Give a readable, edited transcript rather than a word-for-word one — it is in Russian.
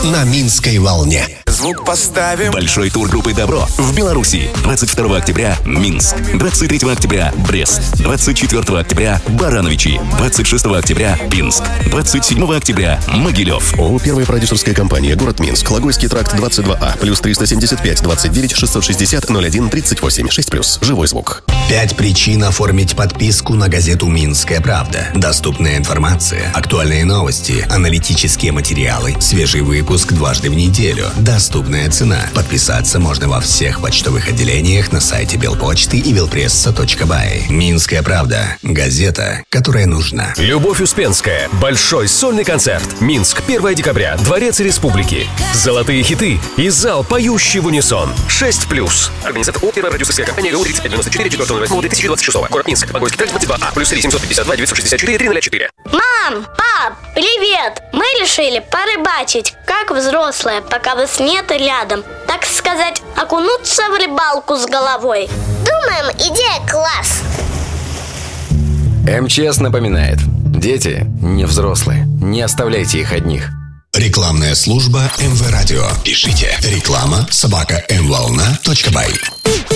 на Минской волне. Звук поставим. Большой тур группы «Добро» в Беларуси. 22 октября – Минск. 23 октября – Брест. 24 октября – Барановичи. 26 октября – Пинск. 27 октября – Могилев. ООО «Первая продюсерская компания», город Минск. Логойский тракт 22А. Плюс 375 29 660 01 38. 6+. Живой звук. 5 причин оформить подписку на газету «Минская правда». Доступная информация, актуальные новости, аналитические материалы, свежий выпуск дважды в неделю. Доступная цена. Подписаться можно во всех почтовых отделениях на сайте Белпочты и belpressa.by. «Минская правда». Газета, которая нужна. Любовь Успенская. Большой сольный концерт. Минск, 1 декабря. Дворец Республики. Золотые хиты и зал, поющий в унисон. 6+. Организатор ООО «Первая продюсерская компания» ГУ 3594 4.08.2026. Город Минск. Логойский тракт 22А. Плюс 3 752 964 304. Мам, пап, привет! Мы решили порыбачить, как взрослые, пока вас нет рядом. Так сказать, окунуться в рыбалку с головой. Думаем, идея класс. МЧС напоминает: дети не взрослые, не оставляйте их одних. Рекламная служба МВ Радио. Пишите реклама@mvolna.by.